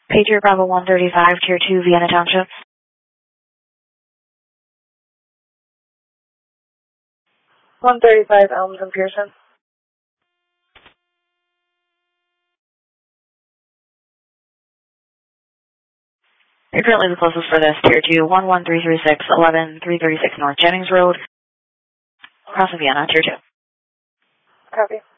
Patriot Bravo 135, Tier 2, Vienna Township. 135, Elms and Pearson. You're currently the closest for this, Tier 2, 11336, 11336 North Jennings Road, across Vienna, Tier 2. Copy.